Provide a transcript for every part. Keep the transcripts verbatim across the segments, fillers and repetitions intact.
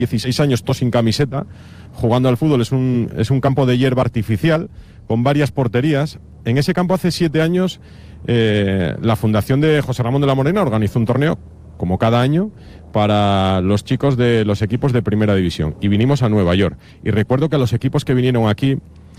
dieciséis años, todo sin camiseta, jugando al fútbol. Es un, es un campo de hierba artificial con varias porterías. En ese campo hace siete años eh, la fundación de José Ramón de la Morena organizó un torneo, como cada año, para los chicos de los equipos de primera división. Y vinimos a Nueva York. Y recuerdo que a los equipos que vinieron aquí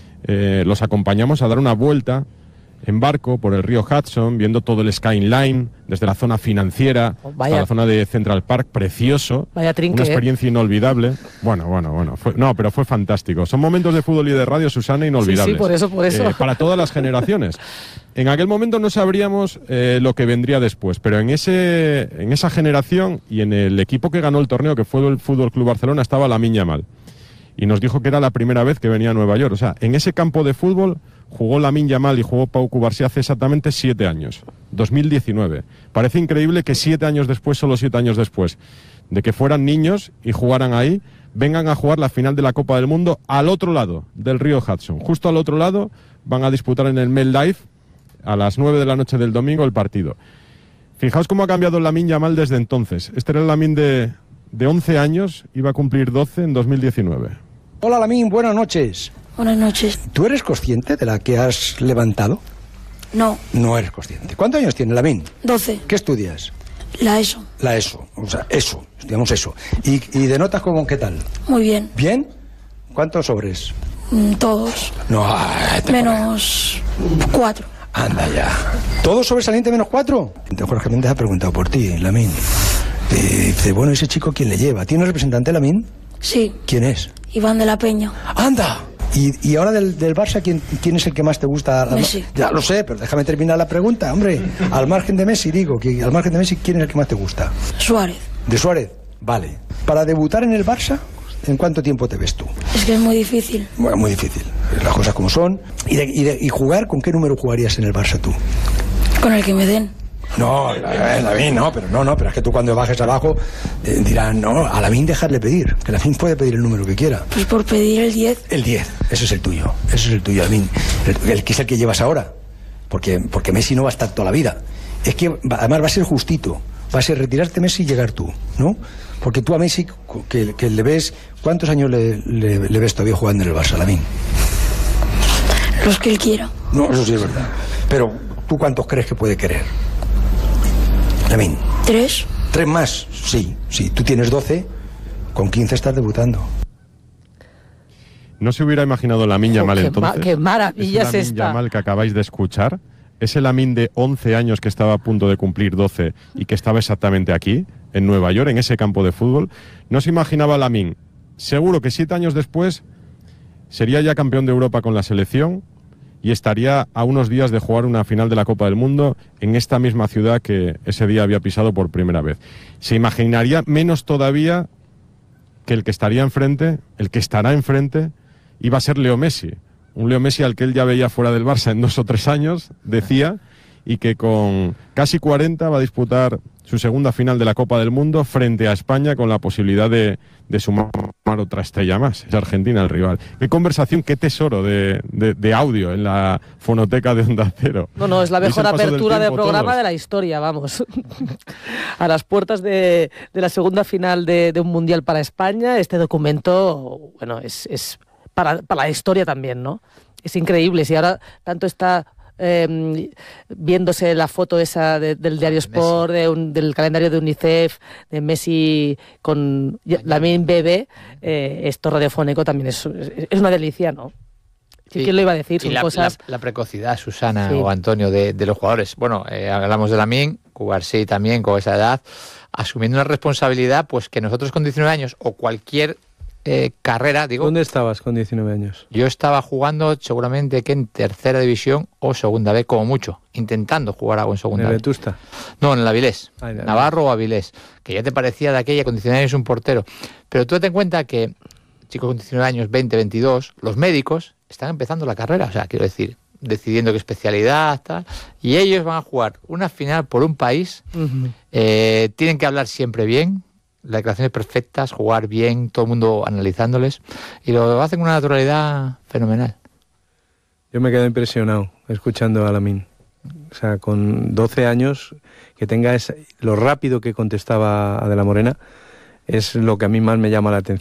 eh, los acompañamos a dar una vuelta en barco por el río Hudson, viendo todo el skyline desde la zona financiera Vaya. hasta la zona de Central Park, precioso. Vaya trinque, una experiencia ¿eh? inolvidable. Bueno, bueno, bueno. Fue, no, pero fue fantástico. Son momentos de fútbol y de radio, Susana, inolvidables. Sí, sí, por eso, por eso. Eh, para todas las generaciones. En aquel momento no sabríamos eh, lo que vendría después, pero en ese en esa generación y en el equipo que ganó el torneo, que fue el Fútbol Club Barcelona, estaba Lamine Yamal. Y nos dijo que era la primera vez que venía a Nueva York. O sea, en ese campo de fútbol jugó Lamine Yamal y jugó Pau Cubarsí hace exactamente siete años, dos mil diecinueve. Parece increíble que siete años después, solo siete años después, de que fueran niños y jugaran ahí, vengan a jugar la final de la Copa del Mundo al otro lado del río Hudson. Justo al otro lado van a disputar en el MetLife a las nueve de la noche del domingo el partido. Fijaos cómo ha cambiado Lamine Yamal desde entonces. Este era el Lamine de, de once años, iba a cumplir doce en dos mil diecinueve. Hola Lamine, buenas noches. Buenas noches. ¿Tú eres consciente de la que has levantado? No. No eres consciente. ¿Cuántos años tienes, Lamine? doce. ¿Qué estudias? La ESO. La ESO, o sea, ESO, estudiamos ESO. ¿Y, y de notas cómo, qué tal? Muy bien. ¿Bien? ¿Cuántos sobres? Mm, Todos. No, ah, te Menos cuatro. Anda ya. ¿Todo sobresaliente menos cuatro? Jorge Méndez ha preguntado por ti, Lamine. Eh, dice, bueno, ¿ese chico quién le lleva? ¿Tiene un representante, Lamine? Sí. ¿Quién es? Iván de la Peña. ¡Anda! Y, y ahora del, del Barça, ¿quién, ¿quién es el que más te gusta? Messi. Ya lo sé, pero déjame terminar la pregunta, hombre. Al margen de Messi, digo, que al margen de Messi, ¿quién es el que más te gusta? Suárez. ¿De Suárez? Vale. Para debutar en el Barça, ¿en cuánto tiempo te ves tú? Es que es muy difícil. Bueno, muy difícil. Las cosas como son. ¿Y, de, y, de, y jugar, con qué número jugarías en el Barça tú? Con el que me den. No, Lamine, no, pero no, no, pero es que tú cuando bajes abajo eh, dirán, no, a Lamine dejarle pedir, que Lamine puede pedir el número que quiera. Pues por pedir el diez. El diez, ese es el tuyo, ese es el tuyo, Lamine. El, el que es el que llevas ahora, porque, porque Messi no va a estar toda la vida. Es que va, además va a ser justito, va a ser retirarte Messi y llegar tú, ¿no? Porque tú a Messi, que, que le ves, ¿cuántos años le, le, le ves todavía jugando en el Barça, Lamine? Los que él quiera. No, eso sí es verdad. Pero, ¿tú cuántos crees que puede querer? Lamine. ¿Tres? ¿Tres más? Sí, sí. Tú tienes doce, con quince estás debutando. No se hubiera imaginado Lamine Yamal Oh, qué entonces. ma- qué maravilla es Ese Lamine esta. Yamal que acabáis de escuchar, ese Lamine de once años que estaba a punto de cumplir doce y que estaba exactamente aquí, en Nueva York, en ese campo de fútbol, no se imaginaba Lamine. Seguro que siete años después sería ya campeón de Europa con la selección y estaría a unos días de jugar una final de la Copa del Mundo en esta misma ciudad que ese día había pisado por primera vez. Se imaginaría menos todavía que el que estaría enfrente, el que estará enfrente, iba a ser Leo Messi. Un Leo Messi al que él ya veía fuera del Barça en dos o tres años, decía, y que con casi cuarenta va a disputar su segunda final de la Copa del Mundo frente a España con la posibilidad de, de sumar otra estrella más. Es Argentina el rival. Qué conversación, qué tesoro de, de, de audio en la fonoteca de Onda Cero. No, no, es la ¿Veis mejor el paso del apertura de tiempo programa todos? de la historia, vamos. A las puertas de, de la segunda final de, de un Mundial para España, este documento, bueno, es, es para, para la historia también, ¿no? Es increíble. Si ahora tanto está eh, viéndose la foto esa de, del diario Sport, de un, del calendario de UNICEF, de Messi con Lamine bebé, eh, esto radiofónico también es, es una delicia, ¿no? Sí. ¿Quién lo iba a decir? Y Son la, cosas... la, la precocidad, Susana Sí. o Antonio, de, de los jugadores. Bueno, eh, hablamos de Lamine, Cubarsí también con esa edad, asumiendo una responsabilidad pues que nosotros con diecinueve años o cualquier eh, carrera, digo... ¿Dónde estabas con diecinueve años? Yo estaba jugando seguramente que en tercera división o segunda B como mucho, intentando jugar algo en segunda ¿En B. el Vetusta? No, en el Avilés, Ah, en el Navarro o Avilés, que ya te parecía de aquella con diecinueve años un portero. Pero tú date en cuenta que chicos con diecinueve años, veinte, veintidós, los médicos están empezando la carrera, o sea, quiero decir, decidiendo qué especialidad, tal, y ellos van a jugar una final por un país, Uh-huh. eh, tienen que hablar siempre bien, las declaraciones perfectas, jugar bien, todo el mundo analizándoles, y lo hacen con una naturalidad fenomenal. Yo me quedo impresionado escuchando a Lamine. O sea, con doce años, que tenga esa, lo rápido que contestaba a De la Morena, es lo que a mí más me llama la atención.